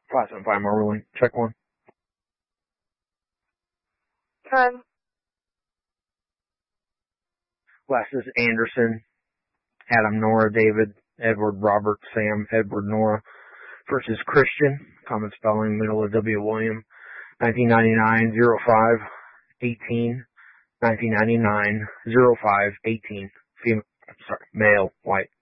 575 Marley. Check one. Time. Last is Anderson, Adam, Nora, David, Edward, Robert, Sam, Edward, Nora. First is Christian, common spelling, middle of W. William, 1999, 05, 18, 1999, 05, 18, male, white.